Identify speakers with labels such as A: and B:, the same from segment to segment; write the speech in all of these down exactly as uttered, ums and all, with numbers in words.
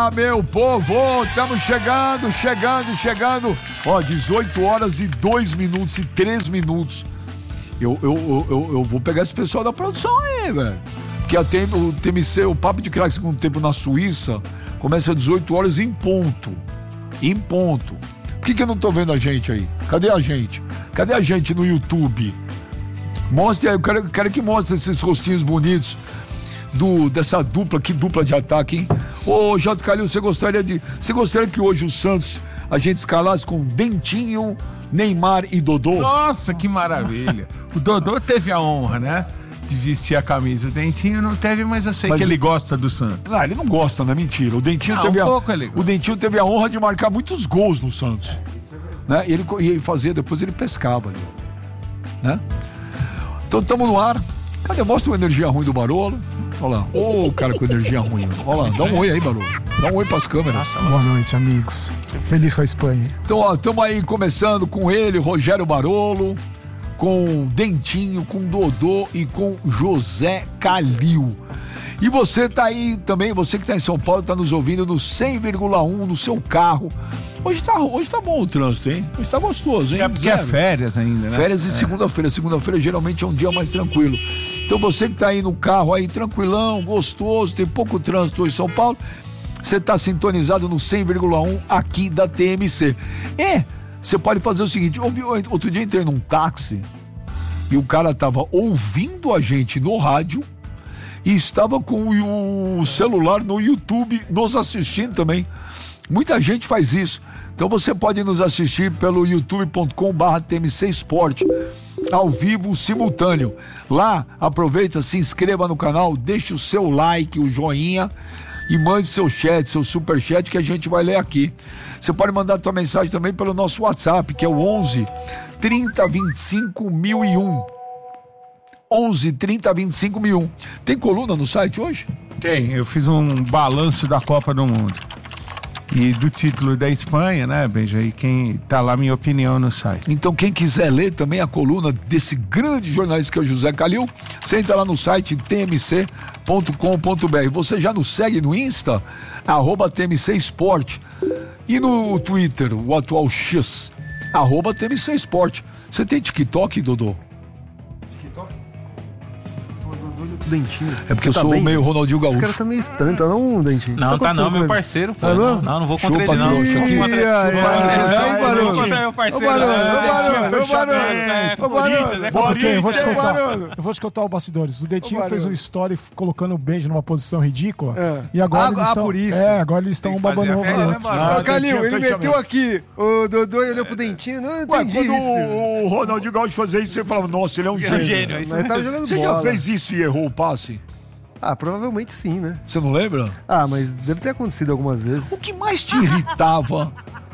A: Fala, meu povo, estamos chegando, chegando, chegando. Ó, dezoito horas e dois minutos e três minutos. Eu, eu, eu, eu, eu vou pegar esse pessoal da produção aí, velho. Porque a tempo, o T M C, o Papo de Craque Segundo Tempo na Suíça, começa às dezoito horas em ponto. Em ponto. Por que que eu não tô vendo a gente aí? Cadê a gente? Cadê a gente no YouTube? Mostre aí, eu quero, quero que mostre esses rostinhos bonitos do, dessa dupla, que dupla de ataque, hein? Ô, J. Calil, você gostaria de. Você gostaria que hoje o Santos a gente escalasse com Dentinho, Neymar e Dodô?
B: Nossa, que maravilha. O Dodô teve a honra, né? De vestir a camisa. O Dentinho não teve, mas eu sei mas que ele gosta do Santos.
A: Não, ele não gosta, não é mentira. O Dentinho não, teve
B: um
A: a,
B: pouco ele gosta.
A: O Dentinho teve a honra de marcar muitos gols no Santos. Né? E ele ia fazer, depois ele pescava ali. Né? Então estamos no ar. Cadê? Mostra o energia ruim do Barolo. Olha lá. Ô, oh, cara com energia ruim. Olha lá, dá um oi aí, Barolo. Dá um oi pras câmeras.
C: Boa noite, amigos. Feliz com a Espanha.
A: Então, ó, estamos aí começando com ele, Rogério Barolo, com Dentinho, com Dodô e com José Calil. E você tá aí também, você que tá em São Paulo, tá nos ouvindo no cem vírgula um no seu carro. Hoje tá, hoje tá bom o trânsito, hein? Hoje tá gostoso, hein?
B: É porque é férias ainda, né?
A: Férias e
B: é.
A: segunda-feira. Segunda-feira geralmente é um dia mais tranquilo. Então você que tá aí no carro aí, tranquilão, gostoso, tem pouco trânsito hoje em São Paulo, você tá sintonizado no cem vírgula um aqui da T M C. É, você pode fazer o seguinte, ouvi, outro dia entrei num táxi e o cara tava ouvindo a gente no rádio e estava com o celular no YouTube nos assistindo também. Muita gente faz isso. Então você pode nos assistir pelo youtube ponto com barra T M C Sport, ao vivo, simultâneo. Lá, aproveita, se inscreva no canal, deixe o seu like, o joinha e mande seu chat, seu superchat que a gente vai ler aqui. Você pode mandar tua mensagem também pelo nosso WhatsApp, que é o onze, trinta, vinte e cinco, mil e um. onze, trinta, vinte e cinco, mil e um. Tem coluna no site hoje?
B: Tem, eu fiz um balanço da Copa do Mundo. E do título da Espanha, né, Benja? E quem tá lá, minha opinião no site.
A: Então quem quiser ler também a coluna desse grande jornalista que é o José Calil, você entra lá no site t m c ponto com ponto b r. Você já nos segue no Insta, arroba T M C Sport. E no Twitter, o atual X, arroba T M C Sport. Você tem TikTok, Dodô?
D: Dentinho.
A: É porque eu
D: tá
A: sou
D: bem,
A: meio Ronaldinho Gaúcho.
D: Esse cara tá meio estranho, tá não, um Dentinho?
E: Não, tá não, meu parceiro. Foi, não, não, não vou contra ele, não.
A: Trouxa, aqui.
E: Não vou contra meu parceiro.
C: Ô, Barulho, vou te contar. Eu vou te contar os bastidores. O Dentinho fez um story colocando o Benji numa posição ridícula. É. E agora
D: ah,
C: eles estão.
D: Ah, por isso.
C: É, agora eles estão um babando ovo no outro.
D: Ah, Calil, ele meteu aqui. O Dodô olhou pro Dentinho. Não entendi
A: Ué, quando
D: isso.
A: o Ronaldinho Gaúcho fazia isso, você falava, nossa, ele é um gênio.
E: gênio isso.
D: Mas tava jogando
A: Você
D: bola.
A: já fez isso e errou o passe?
D: Ah, provavelmente sim, né?
A: Você não lembra?
D: Ah, mas deve ter acontecido algumas vezes.
A: O que mais te irritava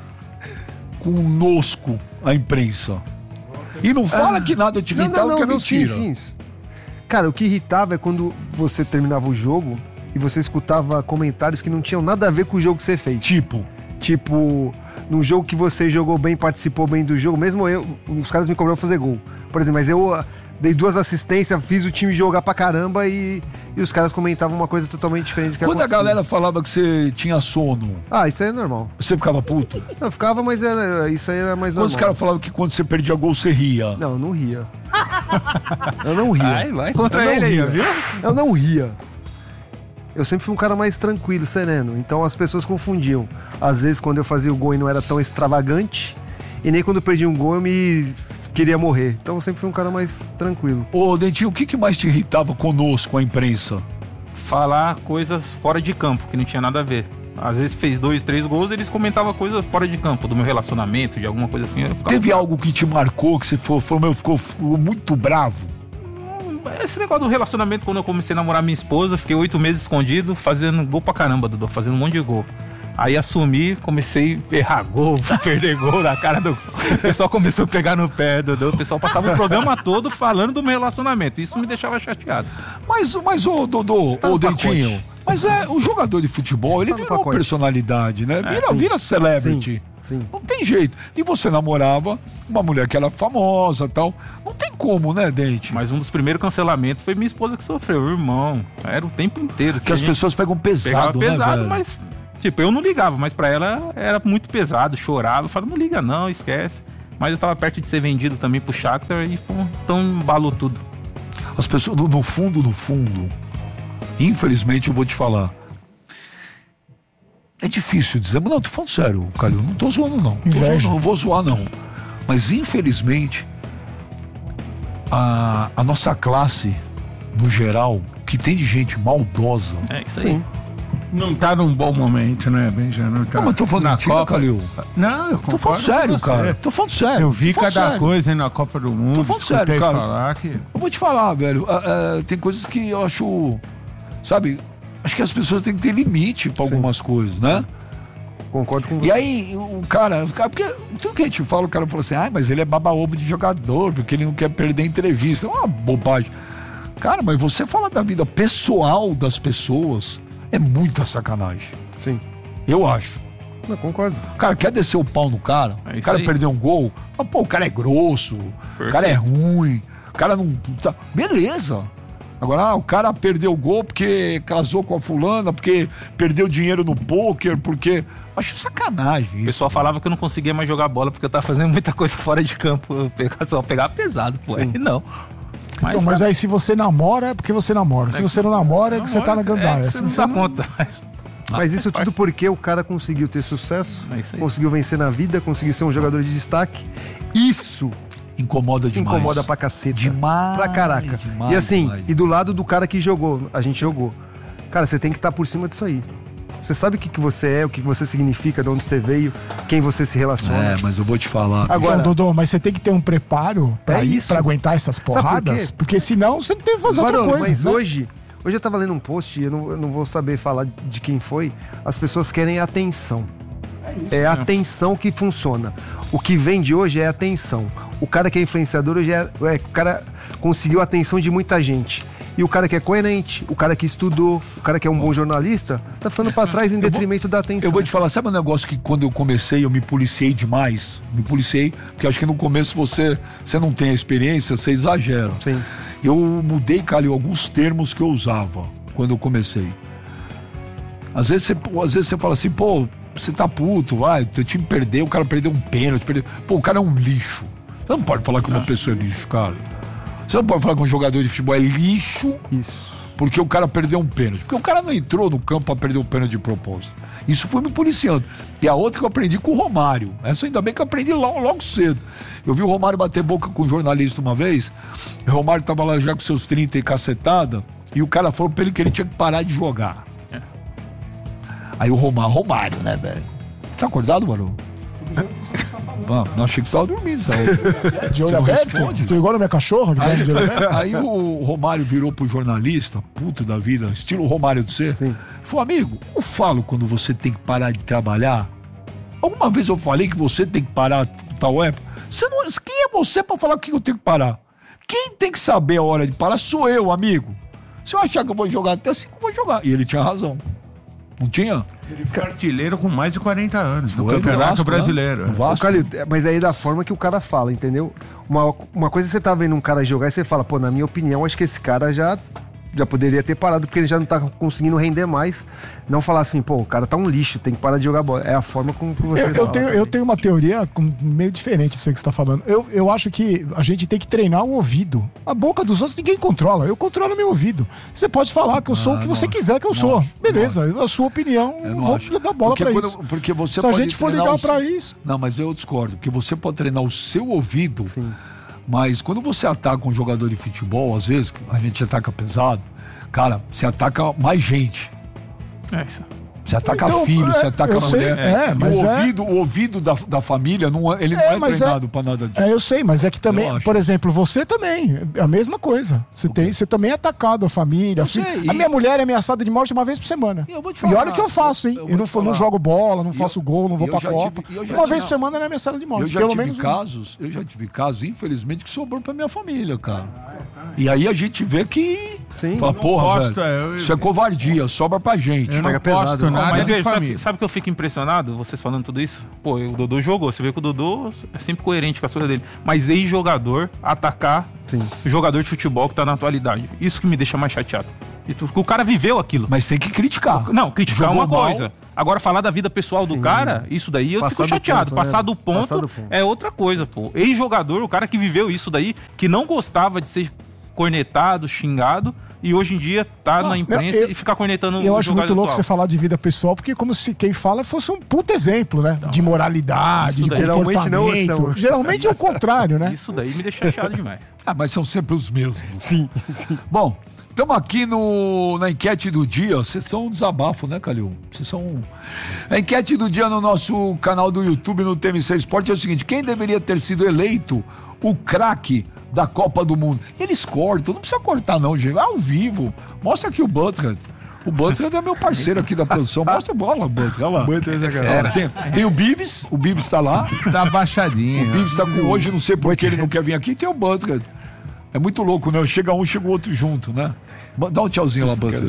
A: conosco, a imprensa? E não fala ah, que nada te irritava,
D: não, não,
A: que é
D: não,
A: mentira.
D: Sim, sim. Cara, o que irritava é quando você terminava o jogo e você escutava comentários que não tinham nada a ver com o jogo que você fez.
A: Tipo?
D: Tipo, num jogo que você jogou bem, participou bem do jogo, mesmo eu, os caras me cobraram fazer gol. Por exemplo, mas eu dei duas assistências, fiz o time jogar pra caramba e, e os caras comentavam uma coisa totalmente diferente do que
A: Quando
D: acontecia.
A: a galera falava que você tinha sono,
D: ah, isso aí é normal.
A: você ficava puto?
D: Não, ficava, mas era, isso aí era mais
A: Quando
D: normal.
A: os caras falavam que quando você perdia gol, você ria?
D: Não, eu não ria. Eu não ria.
E: Vai, vai contra
D: eu
E: ele aí, viu?
D: Eu não ria. Eu sempre fui um cara mais tranquilo, sereno. Então as pessoas confundiam. Às vezes, quando eu fazia o gol e não era tão extravagante, e nem quando eu perdi um gol eu me queria morrer. Então eu sempre fui um cara mais tranquilo.
A: Ô, Dentinho, o que, que mais te irritava conosco, a imprensa?
E: Falar coisas fora de campo, que não tinha nada a ver. Às vezes fez dois, três gols, eles comentavam coisas fora de campo, do meu relacionamento, de alguma coisa assim. Eu ficava...
A: Teve algo que te marcou, que você falou, meu, ficou, ficou muito bravo?
E: Esse negócio do relacionamento, quando eu comecei a namorar minha esposa, fiquei oito meses escondido, fazendo gol pra caramba, Dudu, fazendo um monte de gol. Aí assumi, comecei a errar gol, perder gol na cara do... O pessoal começou a pegar no pé, Dudu. O pessoal passava o programa todo falando do meu relacionamento. Isso me deixava chateado.
A: Mas, mas ô, Dodô,
D: tá
A: ô, Dentinho, mas é, o jogador de futebol, ele
D: tá
A: virou uma personalidade, né? Vira,
E: É,
A: vira celebrity.
D: Sim, sim.
A: Não tem jeito. E você namorava uma mulher que era famosa e tal. Não tem como, né, Dente?
E: Mas um dos primeiros cancelamentos foi minha esposa que sofreu, o irmão. Era o tempo inteiro.
A: Que as
E: a gente
A: pessoas pegam
E: pegava
A: pesado, né,
E: pesado,
A: velho?
E: mas Tipo, eu não ligava, mas pra ela era muito pesado, chorava. Eu falava, não liga não, esquece. Mas eu tava perto de ser vendido também pro Shakhtar e pô, então embalou tudo.
A: As pessoas, no, no fundo, no fundo, infelizmente eu vou te falar, é difícil dizer, mas não, tô falando sério, Calil, não tô zoando não. Tô zoando, não vou zoar não. Mas infelizmente, a, a nossa classe, no geral, que tem de gente maldosa.
E: É isso aí. Sim.
B: Não tá num bom momento, né, Benjamin? Não, tá
A: não, mas tô falando mentira, Calil.
B: Não, eu
A: tô falando sério, cara. Tô falando sério.
B: Eu vi cada
A: sério.
B: coisa aí na Copa do Mundo.
A: Tô falando sério, cara.
B: Falar que...
A: Eu vou te falar, velho. Uh, uh, tem coisas que eu acho. Sabe? Acho que as pessoas têm que ter limite pra algumas Sim. coisas, né?
D: Concordo com você.
A: E aí, o cara, o cara. Porque tudo que a gente fala, o cara fala assim, ah, mas ele é baba-ovo de jogador, porque ele não quer perder entrevista. É uma bobagem. Cara, mas você fala da vida pessoal das pessoas, é muita sacanagem.
D: Sim.
A: Eu acho.
D: Não, concordo.
A: O cara quer descer o pau no cara, é o cara aí. Perdeu um gol, mas, pô, o cara é grosso, Perfeito. O cara é ruim, o cara não. Beleza. Agora, ah, o cara perdeu o gol porque casou com a fulana, porque perdeu dinheiro no pôquer, porque. Acho sacanagem isso.
E: O pessoal falava que eu não conseguia mais jogar bola porque eu tava fazendo muita coisa fora de campo. Eu pegava, só pegava pesado, pô. Aí não.
C: Mas, então, mas aí se você namora, é porque você namora. É se você não namora, é que você tá na gandaia.
E: É, você não dá conta.
D: Mas isso tudo porque o cara conseguiu ter sucesso, é conseguiu vencer na vida, conseguiu ser um jogador de destaque. Isso
A: incomoda demais.
D: Incomoda pra caceta.
A: Demais.
D: Pra caraca.
A: Demais,
D: e assim,
A: demais.
D: E do lado do cara que jogou, a gente jogou. Cara, você tem que estar por cima disso aí. Você sabe o que, que você é, o que, que você significa, de onde você veio, quem você se relaciona.
A: É, mas eu vou te falar.
C: Agora, então, Dodô, mas você tem que ter um preparo pra,
D: é
C: ir, pra aguentar essas porradas, por porque senão você não tem que fazer
D: Barão,
C: outra coisa.
D: Mas
C: né?
D: hoje, hoje eu tava lendo um post, eu não, eu não vou saber falar de quem foi, as pessoas querem atenção. É, isso, é a atenção que funciona. O que vende hoje é atenção. O cara que é influenciador hoje é, é o cara conseguiu a atenção de muita gente. E o cara que é coerente, o cara que estudou, o cara que é um bom jornalista, tá ficando pra trás em detrimento
A: vou,
D: da atenção.
A: Eu vou te falar, sabe um negócio que quando eu comecei eu me policiei demais? Me policiei, porque acho que no começo você, você não tem a experiência, você exagera.
D: Sim.
A: Eu mudei, Calil, alguns termos que eu usava quando eu comecei. Às vezes você, às vezes você fala assim, pô, você tá puto, vai, teu time perdeu, o cara perdeu um pênalti, perdeu. Pô, o cara é um lixo. Você não pode falar que uma pessoa é lixo, cara. Você não pode falar que um jogador de futebol é lixo.
D: Isso.
A: Porque o cara perdeu um pênalti. Porque o cara não entrou no campo pra perder um pênalti de propósito. Isso foi me policiando. E a outra que eu aprendi com o Romário. Essa ainda bem que eu aprendi logo, logo cedo. Eu vi o Romário bater boca com um jornalista uma vez. O Romário tava lá já com seus trinta e cacetada. E o cara falou pra ele que ele tinha que parar de jogar. É. Aí o Romário, Romário, né, velho? Tá acordado, Barão? Ah, não achei que você estava dormindo, sabe?
C: De olho aberto? Tô igual a minha cachorra.
A: Aí, de olho aberto. Aí o Romário virou pro jornalista, puto da vida, estilo Romário de ser. Sim. Falou, amigo, eu falo quando você tem que parar de trabalhar. Alguma vez eu falei que você tem que parar tal época? Você não, quem é você pra falar que eu tenho que parar? Quem tem que saber a hora de parar sou eu, amigo. Se eu achar que eu vou jogar até assim, eu vou jogar. E ele tinha razão. Não tinha?
B: Ele foi artilheiro com mais de quarenta anos
A: do
B: foi
A: Campeonato
B: Vasco, Brasileiro.
A: Né? Vasco.
D: Calil, mas aí é da forma que o cara fala, entendeu? Uma, uma coisa é você tá vendo um cara jogar e você fala, pô, na minha opinião, acho que esse cara já, já poderia ter parado, porque ele já não tá conseguindo render mais. Não falar assim, pô, o cara tá um lixo, tem que parar de jogar bola. É a forma como você
C: eu,
D: fala.
C: Eu tenho, eu tenho uma teoria meio diferente disso que você tá falando. Eu, eu acho que a gente tem que treinar o ouvido. A boca dos outros ninguém controla. Eu controlo meu ouvido. Você pode falar que eu sou ah, o que você acho. quiser que eu sou. Acho, Beleza, a sua opinião, eu não vou dar bola porque pra
A: quando,
C: isso.
A: Porque você
C: Se
A: pode
C: a gente for ligar pra isso...
A: Não, mas eu discordo. Porque você pode treinar o seu ouvido,
D: Sim.
A: mas quando você ataca um jogador de futebol, às vezes, a gente ataca pesado, cara, você ataca mais gente.
E: É isso.
A: Você ataca
C: então,
A: filho,
C: é,
A: você ataca
C: sei,
A: mulher.
C: É, mas
A: o
C: é...
A: ouvido, o ouvido da, da família, não, ele
C: é,
A: não é treinado
C: é,
A: pra nada disso.
C: É, eu sei, mas é que também, por exemplo, você também, é a mesma coisa. Você, tem, você também é atacado, a família. A, filha, a minha mulher é ameaçada de morte uma vez por semana.
A: Eu vou te falar,
C: e olha o que eu faço, hein? Eu, eu, eu não, não jogo bola, não faço
A: eu,
C: gol, não vou pra Copa.
A: Tive,
C: uma
A: tive,
C: vez por semana ela é ameaçada de morte.
A: Eu já
C: pelo
A: tive
C: menos
A: casos, um. eu já tive casos, infelizmente, que sobrou pra minha família, cara. E aí a gente vê que
D: Sim.
A: Fala, porra,
B: posto,
A: velho,
B: eu-
A: isso é covardia, sobra pra gente.
B: Eu não
D: Pega pesado,
B: posto
D: né?
B: nada
E: Mas
B: de
E: veja,
B: família.
E: sabe, sabe que eu fico impressionado, vocês falando tudo isso? Pô, o Dodô jogou, você vê que o Dodô é sempre coerente com a escolha dele. Mas ex-jogador atacar
D: Sim.
E: jogador de futebol que tá na atualidade. Isso que me deixa mais chateado. E tu- o cara viveu aquilo.
A: Mas tem que criticar.
E: Não, criticar é
A: Jogou
E: uma
A: mal.
E: coisa. Agora, falar da vida pessoal do
D: Sim.
E: cara, isso daí eu
D: Passar
E: fico
D: do
E: chateado.
D: ponto, né?
E: Passar do ponto,
D: Passar do ponto.
E: é outra coisa, pô. Ex-jogador, o cara que viveu isso daí, que não gostava de ser cornetado, xingado, e hoje em dia tá na imprensa
C: eu-
E: e ficar cornetando
C: Eu
E: o
C: acho
E: jogador
C: muito louco
E: atual.
C: você falar de vida pessoal, porque como se quem fala fosse um puto exemplo, né? de moralidade, de
E: daí.
D: Geralmente não
C: comportamento.
D: são.
C: Geralmente é o contrário, né?
E: Isso daí me deixa chateado demais.
A: Ah, mas são sempre os mesmos.
D: Sim, sim.
A: Bom, estamos aqui no, na enquete do dia. Vocês são um desabafo, né, Calil? Vocês são. um- A enquete do dia no nosso canal do YouTube, no T M C Esporte, é o seguinte: quem deveria ter sido eleito o craque da Copa do Mundo? Eles cortam, não precisa cortar, não, gente. Ao vivo. Mostra aqui o Butler. O Butler é meu parceiro aqui da produção. Mostra a bola, Butler. Olha lá. Ó, tem, tem o Bibs, o Bibs tá lá.
B: Tá baixadinho.
A: O Bibs tá com hoje, não sei por que ele não quer vir aqui. Tem o Butler. É muito louco, né? Chega um, chega o outro junto, né? Dá um tchauzinho lá, Butler.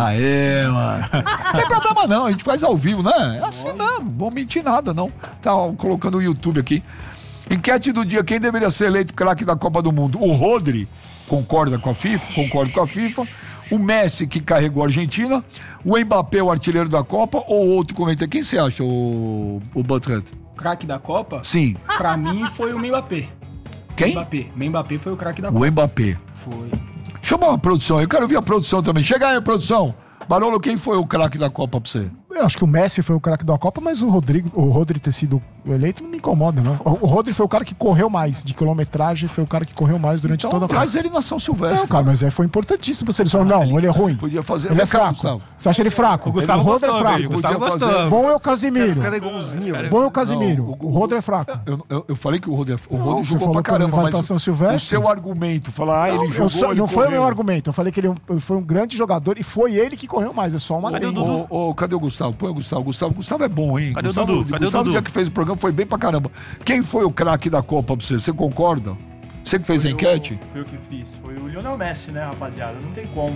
A: Aê, mano. Não tem problema não, a gente faz ao vivo, né? É assim mesmo, vou mentir nada, não. Tá ó, colocando o YouTube aqui. Enquete do dia, quem deveria ser eleito craque da Copa do Mundo? O Rodri, concorda com a FIFA? Concordo com a FIFA. O Messi, que carregou a Argentina. O Mbappé, o artilheiro da Copa. Ou outro comenta. Quem você acha, o, o Butler?
F: Craque da Copa?
A: Sim.
F: Pra mim foi o Mbappé.
A: Quem?
F: Mbappé. Mbappé foi o craque da Copa.
A: O Mbappé.
F: Foi.
A: Chama a produção, eu quero ver a produção também. Chega aí, produção. Barolo, quem foi o craque da Copa pra você?
C: Eu acho que o Messi foi o craque da Copa, mas o Rodrigo, o Rodri ter sido eleito não me incomoda, não. O, o Rodri foi o cara que correu mais de quilometragem, foi o cara que correu mais durante
A: Então
C: toda a Copa.
A: traz ele na São Silvestre.
C: Não, cara, mas é, foi importantíssimo pra seleção. Não, ele é ruim.
A: Podia fazer.
C: Ele é
A: Vem cá,
C: fraco.
A: Gustavo.
C: Você acha ele fraco?
E: O Gustavo
C: o Rodri é
E: gostou,
C: fraco.
E: velho. O Gustavo
A: Podia
E: gostou.
A: fazer-
C: Bom é o Casimiro.
D: Esse cara é igualzinho.
C: Bom é o Casimiro.
A: Não,
C: o, Rodri é fraco.
A: Eu, eu, eu falei que o Rodri, o
C: Não,
A: Rodri
C: você
A: jogou
C: falou
A: pra
C: que ele
A: caramba,
C: vai
A: mas
C: pra
A: o,
C: São Silvestre?
A: o seu argumento, falar, ah, ele
C: Não, eu
A: jogou,
C: só-
A: ele
C: não foi o
A: correu.
C: meu argumento. Eu falei que ele foi um grande jogador e foi ele que correu mais. É só uma
E: Cadê o
C: lenda.
E: Dudu?
A: Ô, ô, cadê o Gustavo? Põe o Gustavo. Gustavo, Gustavo é bom, hein?
E: Cadê o
A: Gustavo,
E: Dudu? Cadê o
A: Gustavo,
E: Dudu?
A: dia que fez o programa, foi bem pra caramba. Quem foi o craque da Copa pra você? Você concorda? Você que fez a
G: Foi
A: enquete?
G: o- Foi o que fiz. Foi o Lionel Messi, né, rapaziada? Não tem como.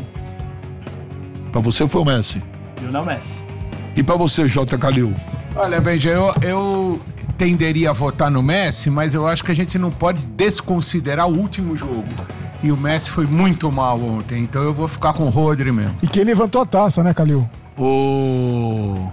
A: Pra você foi o Messi.
G: Lionel Messi.
A: E pra você, J. Calil?
B: Olha, Benja, eu, eu tenderia a votar no Messi, mas eu acho que a gente não pode desconsiderar o último jogo. E o Messi foi muito mal ontem, então eu vou ficar com o Rodri mesmo.
C: E quem levantou a taça, né, Calil?
A: Ô.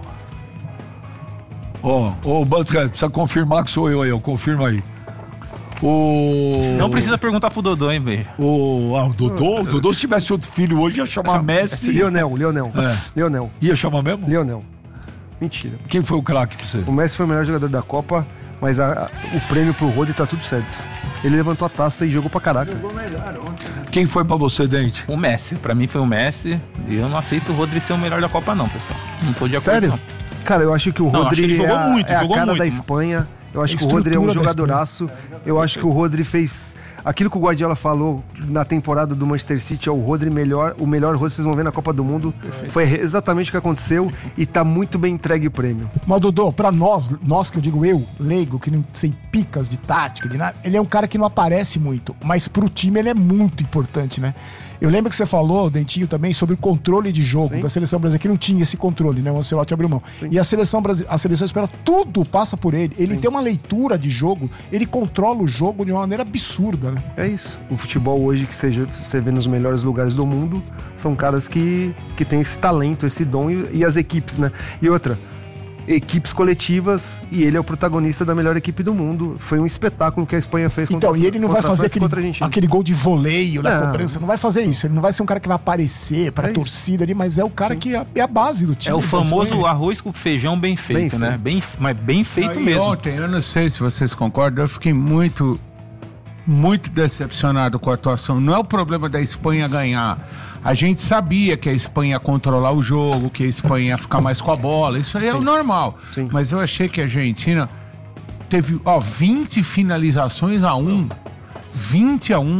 A: Ó, ô, Butler, precisa confirmar que sou eu aí, ó. Confirma aí. O.
E: Não precisa perguntar pro Dodô, hein, velho.
A: O, ah, o Dodô, o Dodô, se tivesse outro filho hoje, ia chamar Messi.
D: Lionel, Lionel.
A: É.
D: Lionel.
A: Ia chamar mesmo?
D: Lionel. Mentira.
A: Quem foi o craque pra você?
D: O Messi foi o melhor jogador da Copa, mas a- a- o prêmio pro Rodri tá tudo certo. Ele levantou a taça e jogou pra caraca.
A: Quem foi pra você, Dente?
E: O Messi. Pra mim foi o Messi. E eu não aceito o Rodri ser o melhor da Copa, não, pessoal. Não tô de acordo.
D: Sério?
E: não.
D: Cara, eu acho que o
E: Não, acho
D: Rodri
E: que ele jogou
D: é, a,
E: muito,
D: é a
E: jogou
D: cara
E: muito.
D: da Espanha. Eu acho
C: A
D: que o Rodri é um
C: estrutura da
D: jogadoraço. Eu acho que o Rodri fez... Aquilo que o Guardiola falou na temporada do Manchester City é o Rodri melhor, o melhor Rodri que vocês vão ver na Copa do Mundo. Foi exatamente o que aconteceu e tá muito bem entregue o prêmio.
C: Mas, Dodô, pra nós, nós que eu digo eu, leigo, que não sei picas de tática, de nada, ele é um cara que não aparece muito, mas pro time ele é muito importante, né? Eu lembro que você falou, Dentinho, também, sobre o controle de jogo
D: Sim.
C: da seleção brasileira, que não tinha esse controle, né? O Ancelotti abriu mão. E a seleção brasileira, a seleção espanhola, tudo passa por ele. Ele tem uma leitura de jogo, ele controla o jogo de uma maneira absurda, né?
D: É isso. O futebol hoje que seja, você vê nos melhores lugares do mundo são caras que, que têm esse talento, esse dom e, e as equipes, né? E outra, equipes coletivas e ele é o protagonista da melhor equipe do mundo. Foi um espetáculo que a Espanha fez contra
C: Então, e ele não vai
D: contra a
C: fazer
D: França e contra a
C: aquele,
D: Argentina.
C: aquele gol de voleio na
D: Não.
C: cobrança, não vai fazer isso. Ele não vai ser um cara que vai aparecer pra
D: É isso.
C: torcida ali, mas é o cara que é, é a base do time.
E: É o
C: da
E: famoso
C: Espanha.
E: arroz com feijão bem feito,
D: Bem
E: né?
D: feito.
E: Bem, mas bem feito
B: Aí,
E: mesmo.
B: Ontem, eu não sei se vocês concordam, eu fiquei muito, muito decepcionado com a atuação. Não é o problema da Espanha ganhar. A gente sabia que a Espanha ia controlar o jogo, que a Espanha ia ficar mais com a bola. Isso aí é o normal.
D: Sim.
B: Mas eu achei que a Argentina teve, ó, vinte finalizações a um. vinte a um.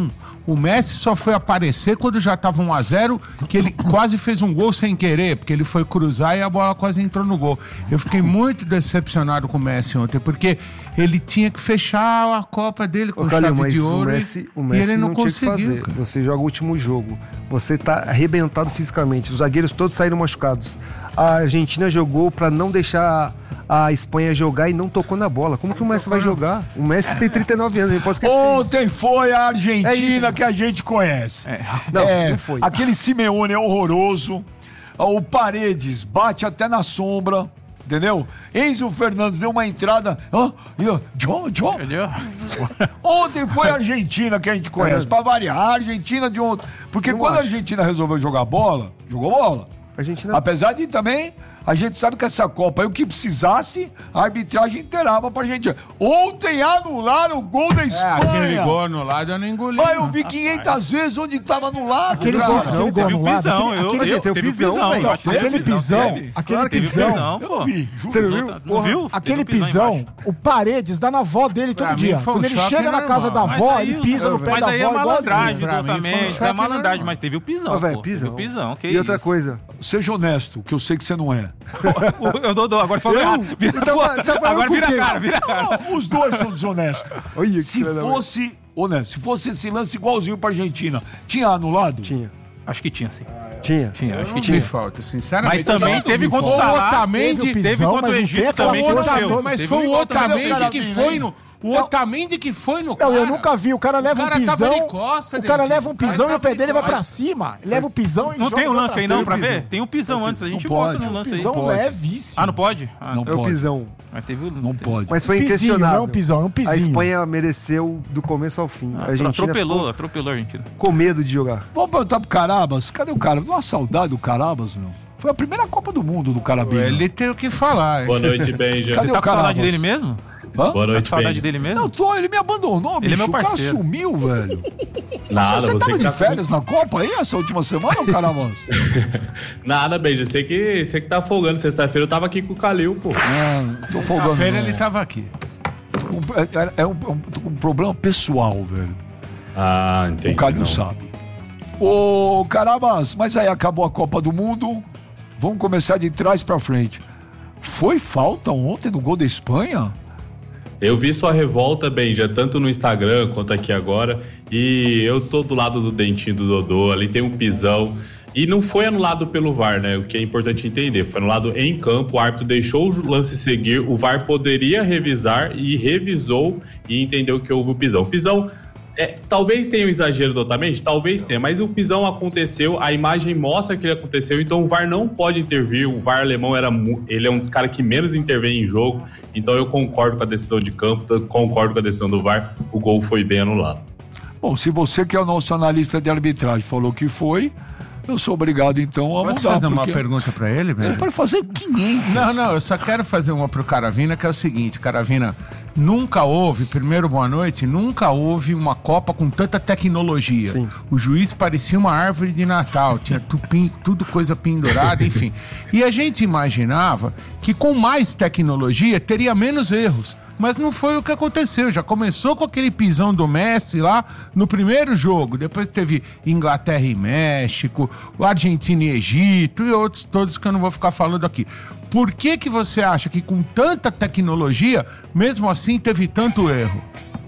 B: O Messi só foi aparecer quando já tava um a zero, que ele quase fez um gol sem querer, porque ele foi cruzar e a bola quase entrou no gol. Eu fiquei muito decepcionado com o Messi ontem, porque ele tinha que fechar a Copa dele com
D: Ô, Calil,
B: chave
D: mas
B: de
D: o
B: ouro
D: Messi, o
B: e
D: Messi
B: ele não,
D: não tinha que
B: conseguiu.
D: fazer.
B: Cara.
D: Você joga o último jogo, você tá arrebentado fisicamente, os zagueiros todos saíram machucados. A Argentina jogou pra não deixar a Espanha jogar e não tocou na bola. Como que o Messi vai jogar? O Messi tem trinta e nove anos, a gente pode esquecer isso.
A: Ontem foi a
D: É
A: Argentina
D: isso.
A: que a gente conhece.
D: Não,
A: É,
D: não foi.
A: Aquele Simeone é horroroso. O Paredes bate até na sombra. Entendeu? Enzo Fernandes deu uma entrada. Hã? E, ó, John, John.
E: Entendeu?
A: Ontem foi a Argentina que a gente conhece. Pra variar, a Argentina de ontem. Porque
D: Não
A: quando a
D: acho.
A: Argentina resolveu jogar bola, jogou bola.
D: A Argentina...
A: Apesar de também, a gente sabe que essa Copa aí, o que precisasse, a arbitragem inteirava pra gente. Ontem anularam o gol da
B: É,
A: Espanha.
B: aquele gol anulado eu não engoli.
A: Mas eu
B: não.
A: vi quinhentas vezes onde tava anulado,
C: Aquele
A: cara.
C: gol, aquele gol
E: Teve o
C: anulado,
E: pisão,
C: aquele,
E: eu,
C: aquele,
E: eu,
D: teve o
E: teve o
D: pisão,
E: pisão,
D: velho.
E: eu acho que teve
C: aquele
E: o pisão.
C: pisão,
E: Teve.
C: aquele
E: Claro que teve
C: pisão,
E: pisão,
A: Eu
E: pô.
A: não vi, juro.
D: Você não viu?
E: Não
D: Porra.
E: viu?
C: aquele
E: Teve o
C: pisão,
E: embaixo.
C: o Paredes dá na avó dele todo
B: Pra mim
C: dia.
B: foi um
C: Quando ele
B: choque
C: chega na casa da
B: normal.
C: avó,
E: Mas aí
C: ele
E: o-
C: pisa no pé
E: mas
C: da
E: aí
C: avó.
E: é
C: igual
E: malandragem
C: ele.
B: Pra mim foi um
E: totalmente.
B: choque
E: É malandragem,
B: normal.
E: mas teve o pisão,
D: Ô, velho,
E: pô.
D: pisão.
E: Teve o pisão, que
D: E outra
E: isso.
D: coisa,
A: Seja honesto, que eu sei que você não é.
E: Eu dou, dou, agora falou errado. Vira,
D: Então,
E: pô,
D: você tá falando
E: agora
D: com
E: vira a
D: quem?
E: cara, vira a cara.
A: Não, os dois são desonestos.
D: Olha que
A: Se
D: filha da mãe.
A: fosse, honesto, se fosse esse lance igualzinho pra Argentina, tinha anulado?
D: tinha,
E: Acho que tinha, sim.
D: tinha.
E: Tinha, acho
B: Eu
E: que
B: não
E: tinha.
B: vi falta, sinceramente.
E: Mas também
B: Eu
E: teve
B: vi
E: contra o
B: falta.
E: Salah,
B: Otamendi,
C: teve o
E: Teve
C: pisão,
E: contra o
C: mas não tem
E: Egito
C: aquela
E: também que
C: força
E: não
B: Otamendi,
E: deu.
B: mas
E: Teve
B: foi
E: um
B: o
E: outro-
B: Otamendi
A: cara
B: que
A: vindo
B: foi
A: aí.
B: no... O Otamendi que foi no
C: Não,
B: cara.
C: eu nunca vi. O cara leva
B: O cara
C: um
B: tava
C: pisão.
B: de costa,
C: o cara
B: Dentinho.
C: leva um
B: O cara
C: pisão e o pé
B: tava
C: dele
B: de
C: vai pra
B: costa.
C: cima. Leva o pisão e
E: Não
C: joga
E: tem um
C: lá
E: lance
C: pra
E: aí não
C: cima.
E: pra
D: pisão.
E: ver? Tem um pisão antes, a gente
A: Não
E: mostra
A: pode.
E: no lance aí.
C: Pisão
A: pode.
C: levíssimo.
E: Ah, não pode? Ah,
A: Não
D: É o
A: pode.
D: pisão.
E: Mas teve o...
A: Não pode.
D: Mas foi
C: Pizinho,
D: inquestionável.
C: não é um pisão, é um
D: A
C: pizinho.
D: Espanha mereceu do começo ao fim. A Argentina
E: Atropelou,
D: ficou
E: atropelou a Argentina.
D: com medo de jogar.
A: Vamos perguntar pro Carabas. Cadê o Carabas? Dá uma saudade do Carabas, meu. Foi a primeira Copa do Mundo do Carabinho.
B: Ele tem o que falar.
H: Boa noite, Benja.
A: Cadê
E: Você
A: o
E: tá com saudade
A: Carabas?
E: dele mesmo?
A: Hã?
H: Boa
E: Tá com
H: noite,
E: saudade
H: Benja.
E: dele mesmo?
A: Não tô, ele me abandonou, bicho.
E: Ele é meu
A: O cara
E: parceiro.
A: sumiu, velho.
H: Nada,
A: você
H: você
A: tava
H: que
A: de
H: tá
A: férias na Copa aí essa última semana, ô Carabas?
H: Nada, Benja. Você que, você que tá folgando. Sexta-feira eu tava aqui com o Calil, pô.
A: Não, tô
B: Na
A: folgando.
B: feira
A: não.
B: ele tava aqui.
A: Tô com- É, é um, é um- tô com um problema pessoal, velho.
H: Ah, entendi.
A: O Calil
H: Não.
A: sabe. Ô, Carabas, mas aí acabou a Copa do Mundo. Vamos começar de trás pra frente. Foi falta ontem no gol da Espanha?
H: Eu vi sua revolta, Benja, tanto no Instagram quanto aqui agora. E eu tô do lado do dentinho do Dodô, ali tem um pisão. E não foi anulado pelo V A R, né? O que é importante entender. Foi anulado em campo, o árbitro deixou o lance seguir, o V A R poderia revisar e revisou e entendeu que houve o pisão. O pisão, é, talvez tenha um exagero do Otamendi, talvez tenha, mas o pisão aconteceu, a imagem mostra que ele aconteceu, então o V A R não pode intervir. O V A R alemão era, mu- ele é um dos caras que menos intervém em jogo, então eu concordo com a decisão de campo, concordo com a decisão do V A R, o gol foi bem anulado.
A: Bom, se você que é o nosso analista de arbitragem falou que foi, eu sou obrigado então a
B: Posso
A: mudar.
B: fazer uma
A: porque
B: pergunta pra ele,
A: Você
B: velho?
A: pode fazer quinhentos.
B: Não, não, eu só quero fazer uma pro Caravina, que é o seguinte, Caravina, nunca houve, primeiro boa noite, nunca houve uma Copa com tanta tecnologia.
D: Sim.
B: O juiz parecia uma árvore de Natal, tinha tupim, tudo coisa pendurada, enfim. E a gente imaginava que com mais tecnologia teria menos erros. Mas não foi o que aconteceu. Já começou com aquele pisão do Messi lá no primeiro jogo. Depois teve Inglaterra e México, Argentina e Egito e outros todos que eu não vou ficar falando aqui. Por que que você acha que com tanta tecnologia, mesmo assim, teve tanto erro?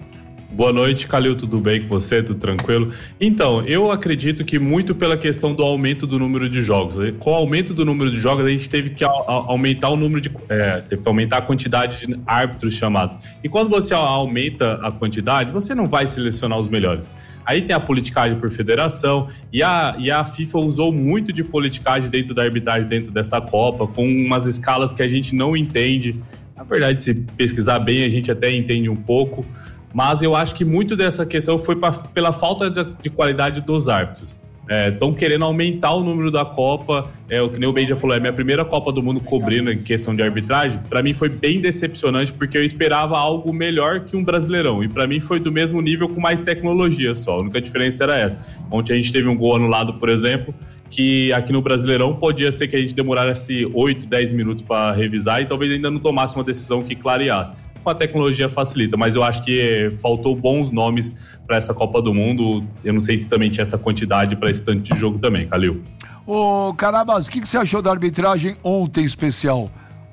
H: Boa noite, Calil, tudo bem com você? Tudo tranquilo? Então, eu acredito que muito pela questão do aumento do número de jogos. Com o aumento do número de jogos, a gente teve que a- a- aumentar o número de... É, teve que aumentar a quantidade de árbitros chamados. E quando você a- aumenta a quantidade, você não vai selecionar os melhores. Aí tem a politicagem por federação, e a, e a FIFA usou muito de politicagem dentro da arbitragem, dentro dessa Copa, com umas escalas que a gente não entende. Na verdade, se pesquisar bem, a gente até entende um pouco. Mas eu acho que muito dessa questão foi pra, pela falta de, de qualidade dos árbitros. Estão querendo aumentar o número da Copa. É, o que nem o Ben já falou, é a minha primeira Copa do Mundo cobrindo em questão de arbitragem. Para mim foi bem decepcionante, porque eu esperava algo melhor que um Brasileirão. E para mim foi do mesmo nível com mais tecnologia só. A única diferença era essa. Ontem a gente teve um gol anulado, por exemplo, que aqui no Brasileirão podia ser que a gente demorasse oito, dez minutos para revisar e talvez ainda não tomasse uma decisão que clareasse. com a tecnologia facilita, mas eu acho que faltou bons nomes para essa Copa do Mundo. Eu não sei se também tinha essa quantidade para esse tanto de jogo também, Calil.
A: Ô, Carabas, o que, que você achou da arbitragem ontem especial?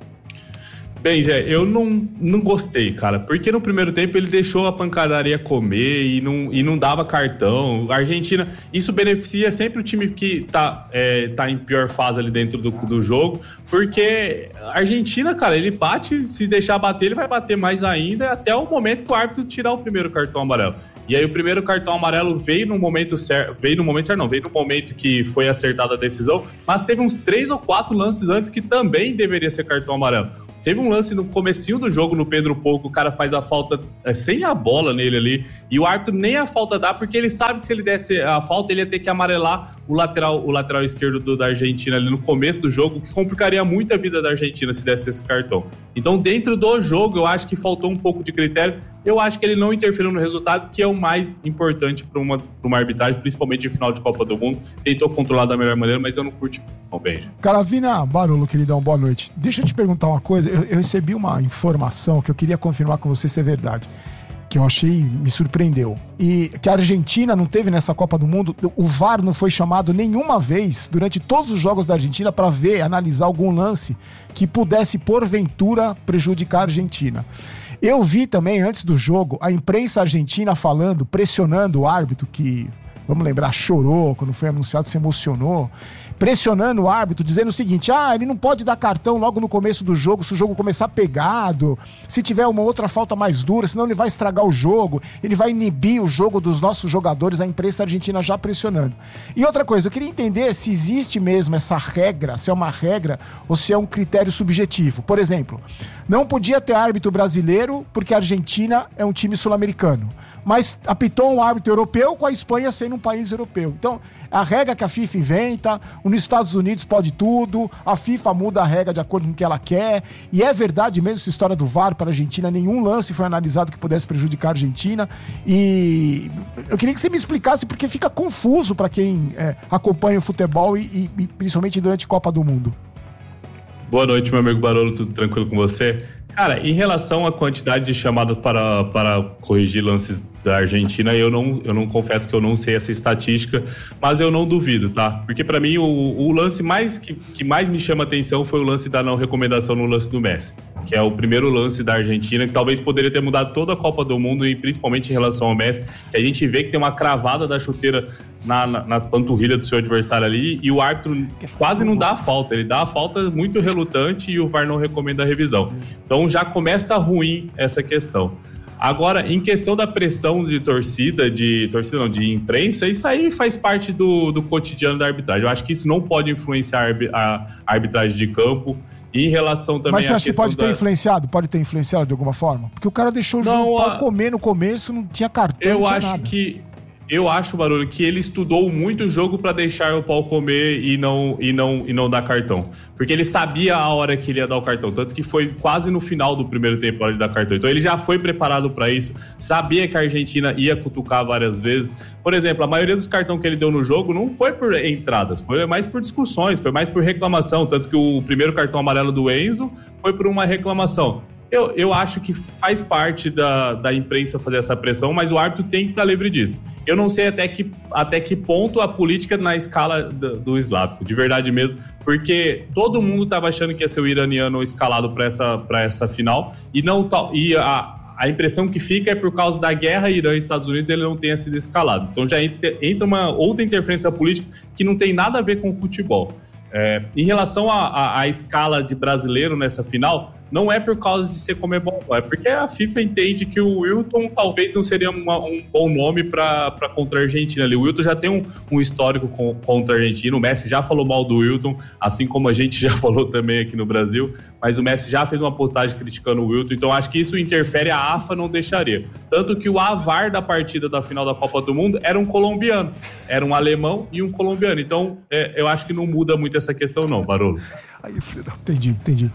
H: Bem, Zé, eu não, não gostei, cara, porque no primeiro tempo ele deixou a pancadaria comer e não, e não dava cartão. A Argentina, isso beneficia sempre o time que tá, é, tá em pior fase ali dentro do, do jogo, porque a Argentina, cara, ele bate, se deixar bater, ele vai bater mais ainda, até o momento que o árbitro tirar o primeiro cartão amarelo. E aí o primeiro cartão amarelo veio no momento certo, veio no momento certo, não, veio no momento que foi acertada a decisão, mas teve uns três ou quatro lances antes que também deveria ser cartão amarelo. Teve um lance no comecinho do jogo, no Pedro Porco, o cara faz a falta é, sem a bola nele ali, e o árbitro nem a falta dá, porque ele sabe que se ele desse a falta, ele ia ter que amarelar o lateral, o lateral esquerdo do, da Argentina ali no começo do jogo, que complicaria muito a vida da Argentina se desse esse cartão. Então, dentro do jogo, eu acho que faltou um pouco de critério. Eu acho que ele não interferiu no resultado, que é o mais importante para uma, uma arbitragem, principalmente em final de Copa do Mundo. Tentou controlar da melhor maneira, mas eu não curti. Bom, beijo.
C: Caravina Barolo, queridão, boa noite. Deixa eu te perguntar uma coisa. Eu, eu recebi uma informação que eu queria confirmar com você se é verdade, que eu achei, me surpreendeu. E que a Argentina não teve nessa Copa do Mundo, o V A R não foi chamado nenhuma vez durante todos os jogos da Argentina para ver, analisar algum lance que pudesse, porventura, prejudicar a Argentina. Eu vi também, antes do jogo, a imprensa argentina falando, pressionando o árbitro, que, vamos lembrar, chorou quando foi anunciado, se emocionou, pressionando o árbitro, dizendo o seguinte: ah, ele não pode dar cartão logo no começo do jogo, se o jogo começar pegado, se tiver uma outra falta mais dura, senão ele vai estragar o jogo, ele vai inibir o jogo dos nossos jogadores, a imprensa argentina já pressionando. E outra coisa, eu queria entender se existe mesmo essa regra, se é uma regra ou se é um critério subjetivo. Por exemplo, não podia ter árbitro brasileiro porque a Argentina é um time sul-americano, mas apitou um árbitro europeu com a Espanha sendo um país europeu. Então, a regra que a FIFA inventa, nos Estados Unidos pode tudo, a FIFA muda a regra de acordo com o que ela quer, e é verdade mesmo essa história do V A R para a Argentina, nenhum lance foi analisado que pudesse prejudicar a Argentina, e eu queria que você me explicasse, porque fica confuso para quem é, acompanha o futebol e, e principalmente durante a Copa do Mundo.
H: Boa noite, meu amigo Barolo, tudo tranquilo com você? Cara, em relação à quantidade de chamadas para, para corrigir lances da Argentina, eu não, eu não confesso que eu não sei essa estatística, mas eu não duvido, tá? Porque para mim o, o lance mais que, que mais me chama atenção foi o lance da não recomendação no lance do Messi, que é o primeiro lance da Argentina, que talvez poderia ter mudado toda a Copa do Mundo, e principalmente em relação ao Messi, que a gente vê que tem uma cravada da chuteira na, na, na panturrilha do seu adversário ali, e o árbitro quase não dá a falta, ele dá a falta muito relutante e o V A R não recomenda a revisão. Então já começa ruim essa questão. Agora, em questão da pressão de torcida, de torcida não, de imprensa, isso aí faz parte do, do cotidiano da arbitragem. Eu acho que isso não pode influenciar a arbitragem de campo. E em relação também
C: Mas você
H: à
C: acha que pode
H: da...
C: ter influenciado? Pode ter influenciado de alguma forma? Porque o cara deixou o jogo para comer no começo, não tinha cartão,
H: eu
C: não tinha
H: acho
C: nada.
H: que Eu acho, Barulho, que ele estudou muito o jogo pra deixar o pau comer e não, e, não, e não dar cartão. Porque ele sabia a hora que ele ia dar o cartão. Tanto que foi quase no final do primeiro tempo a hora de dar cartão. Então ele já foi preparado pra isso. Sabia que a Argentina ia cutucar várias vezes. Por exemplo, a maioria dos cartões que ele deu no jogo não foi por entradas. Foi mais por discussões, foi mais por reclamação. Tanto que o primeiro cartão amarelo do Enzo foi por uma reclamação. Eu, eu acho que faz parte da, da imprensa fazer essa pressão, mas o árbitro tem que estar livre disso. Eu não sei até que, até que ponto a política na escala do, do eslávico, de verdade mesmo, porque todo mundo estava achando que ia ser o iraniano escalado para essa, para essa final, e, não, e a, a impressão que fica é por causa da guerra Irã e Estados Unidos ele não tenha sido escalado. Então já entra uma outra interferência política que não tem nada a ver com o futebol. É, em relação à escala de brasileiro nessa final, não é por causa de ser Conmebol, é porque a FIFA entende que o Wilton talvez não seria uma, um bom nome para contra a Argentina ali. O Wilton já tem um, um histórico com, contra a Argentina, o Messi já falou mal do Wilton, assim como a gente já falou também aqui no Brasil, mas o Messi já fez uma postagem criticando o Wilton, então acho que isso interfere, a AFA não deixaria. Tanto que o A V A R da partida da final da Copa do Mundo era um colombiano, era um alemão e um colombiano, então é, eu acho que não muda muito essa questão não, Barolo.
C: Aí, filho, entendi, entendi.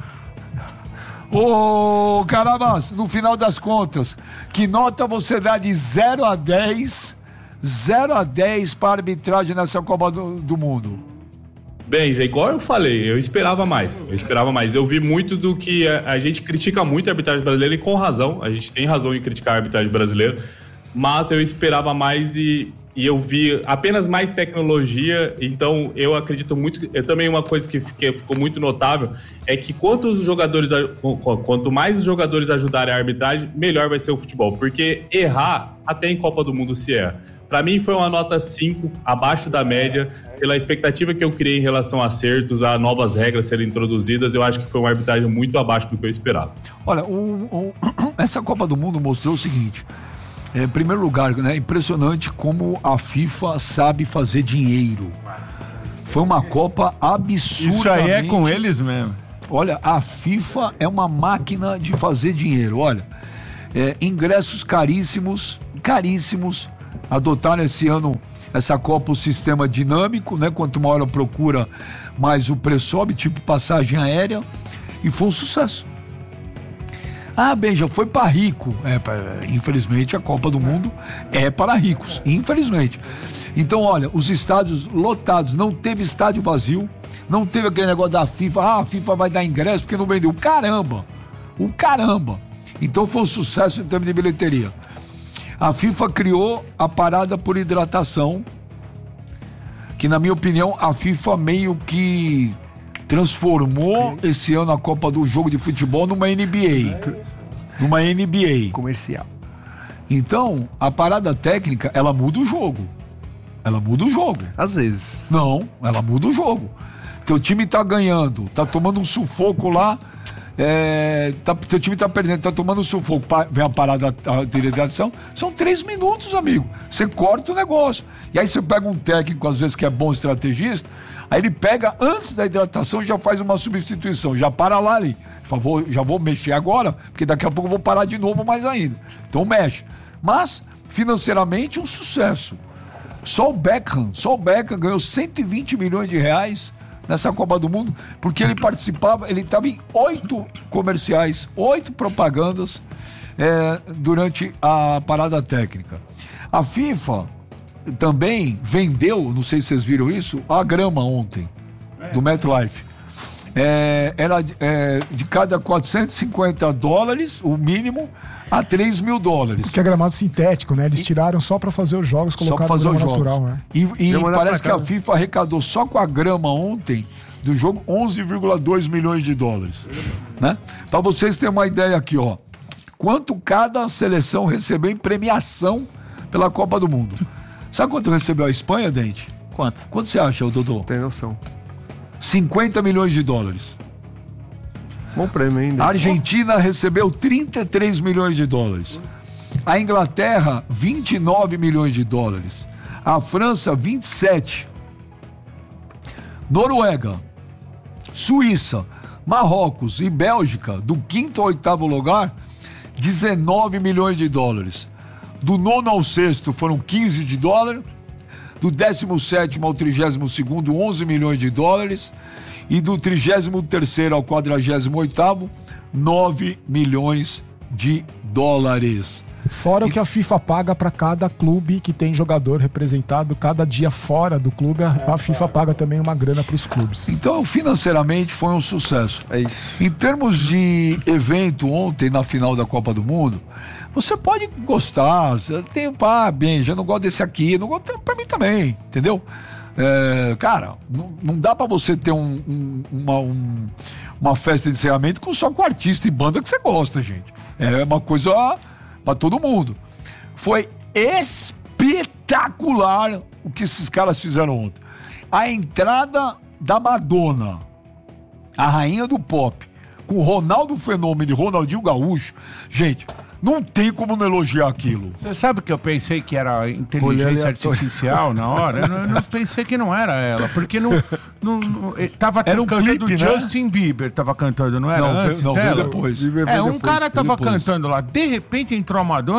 A: Ô, Carabas, no final das contas, que nota você dá de zero a dez, zero a dez para a arbitragem nessa Copa do, do Mundo?
H: Bem, já igual eu falei, eu esperava mais. Eu esperava mais. Eu vi muito do que a, a gente critica muito a arbitragem brasileira, e com razão. A gente tem razão em criticar a arbitragem brasileira. Mas eu esperava mais e, e eu vi apenas mais tecnologia. Então eu acredito muito. É também uma coisa que, que ficou muito notável é que quanto os jogadores, quanto mais os jogadores ajudarem a arbitragem, melhor vai ser o futebol. Porque errar, até em Copa do Mundo se erra. Para mim foi uma nota cinco, abaixo da média, pela expectativa que eu criei em relação a acertos, a novas regras serem introduzidas. Eu acho que foi uma arbitragem muito abaixo do que eu esperava.
A: Olha, o, o, essa Copa do Mundo mostrou o seguinte. É, em primeiro lugar, né, impressionante como a FIFA sabe fazer dinheiro. Foi uma Copa absurdamente...
B: Isso aí é com eles mesmo.
A: Olha, a FIFA é uma máquina de fazer dinheiro. Olha, é, ingressos caríssimos, caríssimos. Adotaram esse ano, essa Copa, o sistema dinâmico, né? Quanto maior a procura, mais o preço sobe, tipo passagem aérea. E foi um sucesso. Ah, bem, já foi para rico. É, pra, infelizmente, a Copa do Mundo é para ricos, infelizmente. Então, olha, os estádios lotados, não teve estádio vazio, não teve aquele negócio da FIFA, ah, a FIFA vai dar ingresso porque não vendeu. Caramba! O caramba! Então foi um sucesso em termos de bilheteria. A FIFA criou a parada por hidratação, que na minha opinião a FIFA meio que transformou esse ano a Copa do Jogo de Futebol numa N B A. Numa N B A.
D: Comercial.
A: Então, a parada técnica, ela muda o jogo. Ela muda o jogo.
D: Às vezes.
A: Não, ela muda o jogo. Teu time tá ganhando, tá tomando um sufoco lá, é, tá, teu time tá perdendo, tá tomando um sufoco, vem a parada de hidratação, são três minutos, amigo. Você corta o negócio. E aí você pega um técnico, às vezes, que é bom estrategista, aí ele pega, antes da hidratação, já faz uma substituição, já para lá ali. Por favor, já vou mexer agora, porque daqui a pouco eu vou parar de novo mais ainda. Então mexe. Mas, financeiramente, um sucesso. Só o Beckham, só o Beckham ganhou cento e vinte milhões de reais nessa Copa do Mundo, porque ele participava, ele estava em oito comerciais, oito propagandas é, durante a parada técnica. A FIFA também vendeu, não sei se vocês viram isso, a grama ontem, do MetLife. É, era é, de cada quatrocentos e cinquenta dólares, o mínimo, a três mil dólares.
C: Porque é gramado sintético, né? Eles tiraram só pra fazer os jogos, colocaram
A: só pra fazer os jogos.
C: Natural, né?
A: E, e parece que a FIFA arrecadou só com a grama ontem do jogo onze vírgula dois milhões de dólares. Né? Pra vocês terem uma ideia aqui, ó. Quanto cada seleção recebeu em premiação pela Copa do Mundo. Sabe quanto recebeu a Espanha, Dente?
E: Quanto?
A: Quanto você acha, Dodô?
D: Tem noção.
A: cinquenta milhões de dólares.
D: Bom prêmio ainda.
A: A Argentina recebeu trinta e três milhões de dólares. A Inglaterra, vinte e nove milhões de dólares. A França, vinte e sete. Noruega, Suíça, Marrocos e Bélgica, do quinto ao oitavo lugar, dezenove milhões de dólares. Do nono ao sexto foram quinze de dólar. Do décimo sétimo ao trigésimo segundo, onze milhões de dólares. E do trigésimo terceiro ao quadragésimo oitavo, nove milhões de dólares.
C: Fora e... o que a FIFA paga para cada clube que tem jogador representado, cada dia fora do clube, a FIFA paga também uma grana para os clubes.
A: Então, financeiramente, foi um sucesso.
D: É isso.
A: Em termos de evento ontem, na final da Copa do Mundo, você pode gostar, tem, pá, bem, já não gosto desse aqui, não gosto, pra mim também, entendeu? É, cara, não, não dá pra você ter um, um, uma, um, uma festa de encerramento com só com artista e banda que você gosta, gente. É uma coisa pra todo mundo. Foi espetacular o que esses caras fizeram ontem. A entrada da Madonna, a rainha do pop, com o Ronaldo Fenômeno e Ronaldinho Gaúcho, gente... Não tem como não elogiar aquilo.
B: Você sabe que eu pensei que era inteligência artificial na hora? Eu não, eu não pensei que não era ela, porque não, não, não tava
A: era um
B: cantando
A: clipe,
B: Justin
A: né?
B: Bieber, tava cantando, não era
A: não,
B: antes
A: não,
B: dela?
A: Não, depois.
B: É, um
A: depois,
B: cara tava
A: depois.
B: cantando lá, de repente entrou a Madonna,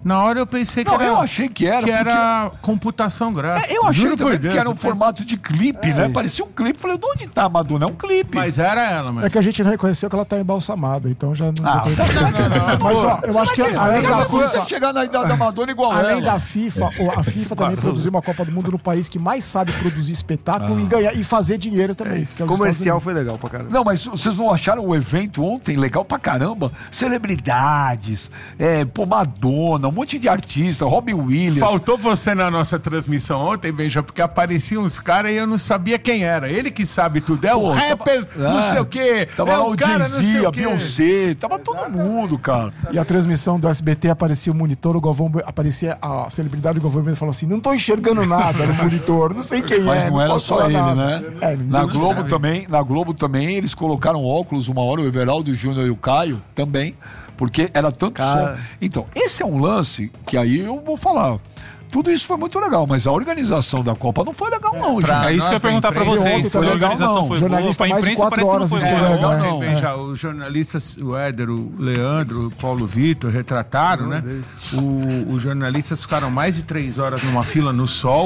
B: Na hora eu pensei que
A: Não,
B: era...
A: eu achei que era,
B: Que
A: porque-
B: era computação gráfica.
A: É, eu achei
B: Juro por
A: também
B: Deus,
A: que era um
B: eu pensei-
A: formato de clipe, né? Parecia um clipe. Falei, de onde tá a Madonna? É um clipe.
B: Mas era ela, mas...
C: É que a gente não reconheceu que ela tá embalsamada, então já não.
A: Ah,
C: tem-
A: tá,
B: Não, não, não.
C: Mas ó, eu acho que
A: Será
C: além
A: que
C: da
A: é você
C: FIFA,
A: chegar na idade da Madonna igual
C: além
A: ela.
C: da FIFA, o- a FIFA também produziu uma Copa do Mundo no país que mais sabe produzir espetáculo e ganhar e fazer dinheiro também. que é os
D: Comercial
C: Estados
D: foi legal pra caramba.
A: Não, mas vocês não acharam o evento ontem legal pra caramba? Celebridades, é, pô, Madonna, um monte de artista, Robbie Williams.
B: Faltou você na nossa transmissão ontem, Benja, porque apareciam uns caras e eu não sabia quem era. Ele que sabe tudo. É o
A: Pô,
B: rapper,
A: tava-
B: não
A: é,
B: sei o quê.
A: Tava
B: é
A: lá
B: o
A: o
B: cara, não sei
A: Jay-Z,
B: o
A: a
B: quê.
A: Beyoncé, tava todo mundo, cara.
C: E a transmissão do S B T aparecia o monitor, o Galvão aparecia a celebridade do Galvão Bueno falou assim: não tô enxergando nada no monitor, não sei quem
A: Mas
C: é.
A: não era
C: posso
A: só
C: falar
A: ele,
C: nada.
A: né?
C: É, ninguém
A: na
C: sabe.
A: Globo também, na Globo também, eles colocaram óculos uma hora, o Everaldo, o Júnior e o Caio também, porque era tanto
D: Cara.
A: som. Então, esse é um lance que aí eu vou falar. Tudo isso foi muito legal, mas a organização da Copa não foi legal, não,
B: pra
A: gente.
E: É isso
B: nós
E: que eu ia
B: da
E: perguntar pra
B: imprensa,
E: vocês.
C: ontem
E: Foi
C: também
E: a
C: legal,
E: organização
C: não.
E: foi
C: Jornalista
E: boa, pra
C: mais de
E: imprensa
C: quatro
E: parece que não
C: horas
E: foi
B: É,
C: esperando,
E: boa.
C: né?
B: ontem, Benja, os jornalistas, o Éder, o Leandro, o Paulo Vitor, retrataram, né? O- os jornalistas ficaram mais de três horas numa fila no sol.